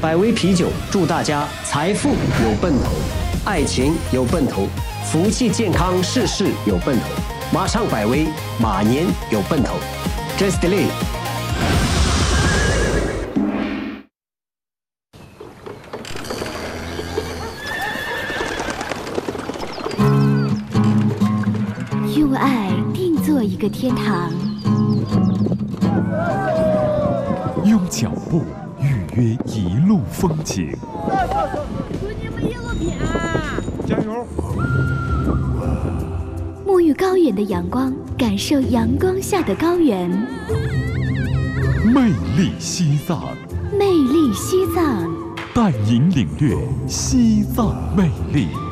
百威啤酒祝大家财富有奔头，爱情有奔头，福气健康事事有奔头。马上百威，马年有奔头。Just delay。 用爱定做一个天堂， 用脚步预约一路风景。 祝你们一路平安， 加油！ 沐浴高原的阳光，感受阳光下的高原。 魅力西藏， 魅力西藏， 带您领略西藏魅力。